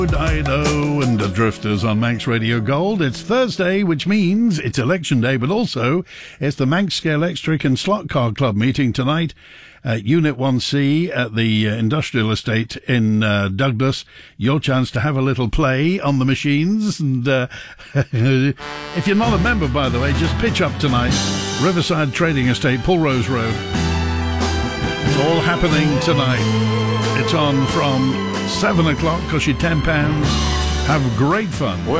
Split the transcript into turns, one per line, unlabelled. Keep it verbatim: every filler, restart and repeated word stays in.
I know, and the Drifters on Manx Radio Gold. It's Thursday, which means it's election day, but also it's the Manx Scale Electric and Slot Car Club meeting tonight at Unit one C at the uh, Industrial Estate in uh, Douglas. Your chance to have a little play on the machines. And uh, if you're not a member, by the way, just pitch up tonight. Riverside Trading Estate, Pulrose Road. It's all happening tonight. It's on from seven o'clock, cost you ten pounds. Have great fun.